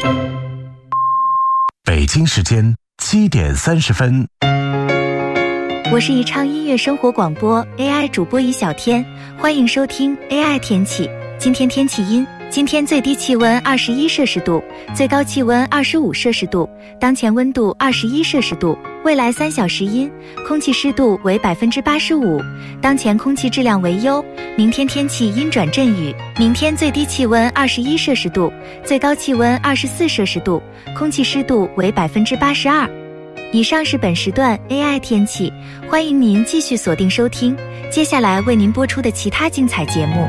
北京时间7点30分。 我是宜昌音乐生活广播 AI 主播于小天，欢迎收听 AI 天气。今天天气阴，今天最低气温21摄氏度，最高气温25摄氏度，当前温度21摄氏度。未来3小时阴，空气湿度为85%，当前空气质量为优。明天天气阴转阵雨，明天最低气温21摄氏度，最高气温24摄氏度，空气湿度为82%。以上是本时段 AI 天气，欢迎您继续锁定收听，接下来为您播出的其他精彩节目。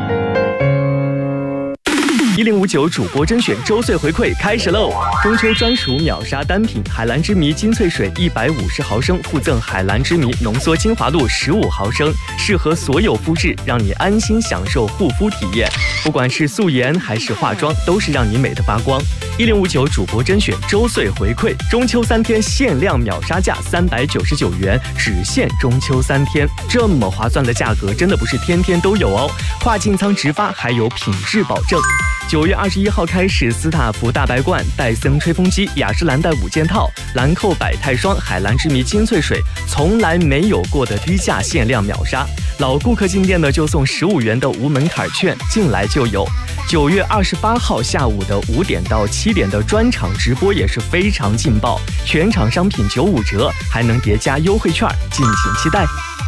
1059主播甄选周岁回馈开始喽！中秋专属秒杀单品海蓝之谜金萃水150毫升，附赠海蓝之谜浓缩精华露15毫升，适合所有肤质，让你安心享受护肤体验。不管是素颜还是化妆，都是让你美得发光。1059主播甄选周岁回馈，中秋3天限量秒杀价399元，只限中秋3天，这么划算的价格真的不是天天都有哦。跨境仓直发，还有品质保证。9月21号开始，斯塔福大白罐、戴森吹风机、雅诗兰黛5件套、兰蔻百泰霜、海蓝之谜金萃水，从来没有过的低价限量秒杀。老顾客进店呢，就送15元的无门槛券，进来就有。9月28号下午的5点到7点的专场直播也是非常劲爆，全场商品95折，还能叠加优惠券，敬请期待。